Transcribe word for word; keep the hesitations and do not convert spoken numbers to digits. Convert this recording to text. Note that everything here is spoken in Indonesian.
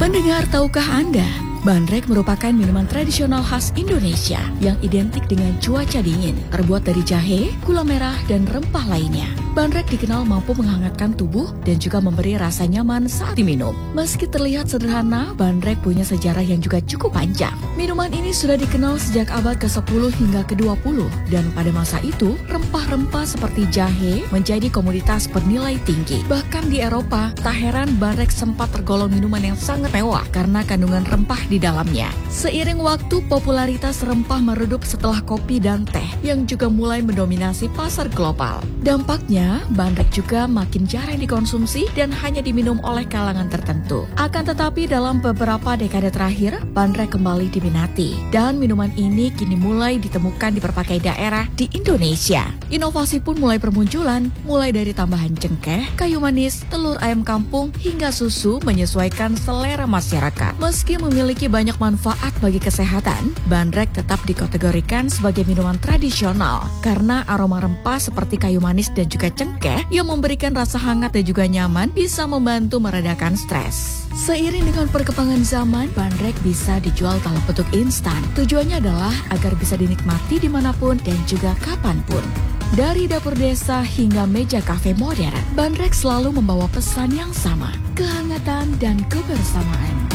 Pendengar, tahukah Anda, bandrek merupakan minuman tradisional khas Indonesia yang identik dengan cuaca dingin, terbuat dari jahe, gula merah, dan rempah lainnya. Bandrek dikenal mampu menghangatkan tubuh dan juga memberi rasa nyaman saat diminum. Meski terlihat sederhana, bandrek punya sejarah yang juga cukup panjang. Minuman ini sudah dikenal sejak abad ke sepuluh hingga ke dua puluh, dan pada masa itu, rempah-rempah seperti jahe menjadi komoditas bernilai tinggi. Bahkan di Eropa, tak heran bandrek sempat tergolong minuman yang sangat mewah karena kandungan rempah di dalamnya. Seiring waktu, popularitas rempah meredup setelah kopi dan teh yang juga mulai mendominasi pasar global. Dampaknya, bandrek juga makin jarang dikonsumsi dan hanya diminum oleh kalangan tertentu. Akan tetapi dalam beberapa dekade terakhir, bandrek kembali diminati dan minuman ini kini mulai ditemukan di berbagai daerah di Indonesia. Inovasi pun mulai bermunculan, mulai dari tambahan cengkeh, kayu manis, telur ayam kampung, hingga susu menyesuaikan selera masyarakat. Meski memiliki banyak manfaat bagi kesehatan, bandrek tetap dikategorikan sebagai minuman tradisional karena aroma rempah seperti kayu manis dan juga cengkeh yang memberikan rasa hangat dan juga nyaman bisa membantu meredakan stres. Seiring dengan perkembangan zaman, bandrek bisa dijual dalam bentuk instan. Tujuannya adalah agar bisa dinikmati dimanapun dan juga kapanpun. Dari dapur desa hingga meja kafe modern, bandrek selalu membawa pesan yang sama, kehangatan dan kebersamaan.